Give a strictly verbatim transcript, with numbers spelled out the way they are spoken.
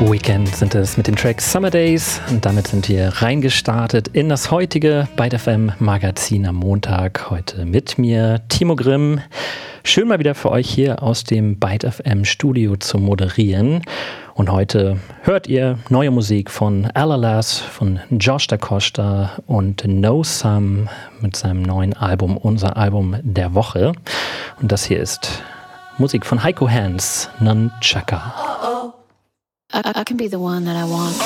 Weekend sind es mit dem Track Summer Days und damit sind wir reingestartet in das heutige Byte F M Magazin am Montag. Heute mit mir Timo Grimm. Schön mal wieder für euch hier aus dem Byte F M Studio zu moderieren. Und heute hört ihr neue Musik von Alalas, von Josh Da Costa und No Sum mit seinem neuen Album, unser Album der Woche. Und das hier ist Musik von Heiko Hans, Nunchaka. I, I can be the one that I want.